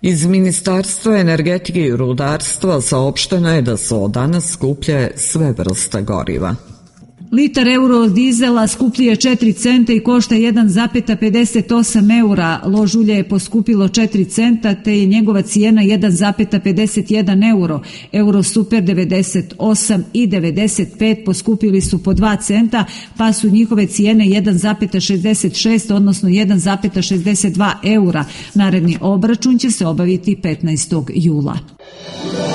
Iz Ministarstva energetike i rudarstva saopšteno je da su od danas skuplje sve vrste goriva. Litar eurodizela skuplji je 4 centa i košta 1,58 eura. Lož ulje je poskupilo 4 centa te je njegova cijena 1,51 euro. Euro super 98 i 95 poskupili su po 2 centa pa su njihove cijene 1,66 odnosno 1,62 eura. Naredni obračun će se obaviti 15. jula.